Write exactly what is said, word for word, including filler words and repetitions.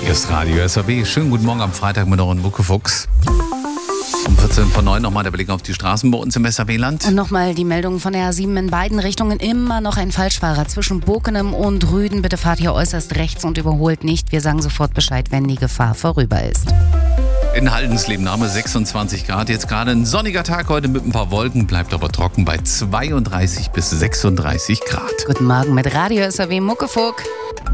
Hier ist Radio S A B. Schönen guten Morgen am Freitag mit euren Muckefuchs. Um vierzehn vor neun nochmal der Blick auf die Straßen bei uns im S A B-Land. Und nochmal die Meldung von der A sieben in beiden Richtungen. Immer noch ein Falschfahrer zwischen Bokenem und Rüden. Bitte fahrt hier äußerst rechts und überholt nicht. Wir sagen sofort Bescheid, wenn die Gefahr vorüber ist. In Haldensleben haben wir sechsundzwanzig Grad. Jetzt gerade ein sonniger Tag heute mit ein paar Wolken. Bleibt aber trocken bei zweiunddreißig bis sechsunddreißig Grad. Guten Morgen mit Radio S A B Muckefuck.